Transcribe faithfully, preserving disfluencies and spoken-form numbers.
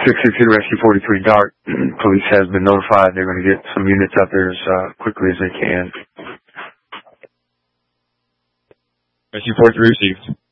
six six two Rescue forty-three Dart. Police has been notified. They're going to get some units out there as uh, quickly as they can. Rescue forty-three received.